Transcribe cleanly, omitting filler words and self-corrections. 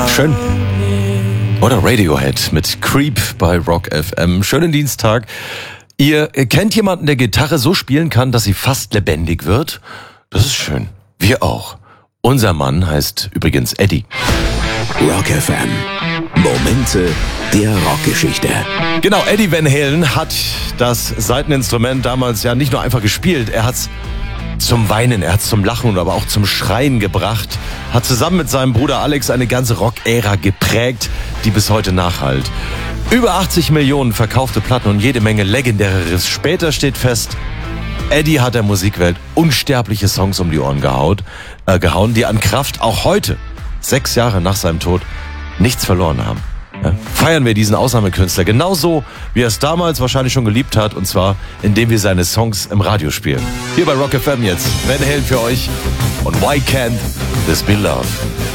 Schön. Oder Radiohead mit Creep bei Rock FM. Schönen Dienstag. Ihr kennt jemanden, der Gitarre so spielen kann, dass sie fast lebendig wird? Das ist schön. Wir auch. Unser Mann heißt übrigens Eddie. Rock FM. Momente der Rockgeschichte. Genau, Eddie Van Halen hat das Saiteninstrument damals ja nicht nur einfach gespielt, er hat's zum Weinen, er hat's zum Lachen, aber auch zum Schreien gebracht, hat zusammen mit seinem Bruder Alex eine ganze Rock-Ära geprägt, die bis heute nachhallt. Über 80 Millionen verkaufte Platten und jede Menge legendäre Riffs. Später steht fest, Eddie hat der Musikwelt unsterbliche Songs um die Ohren gehauen, die an Kraft auch heute, 6 Jahre nach seinem Tod, nichts verloren haben. Ja? Feiern wir diesen Ausnahmekünstler genauso, wie er es damals wahrscheinlich schon geliebt hat, und zwar, indem wir seine Songs im Radio spielen. Hier bei Rock FM jetzt, Van Halen für euch und Why Can't This Be Love?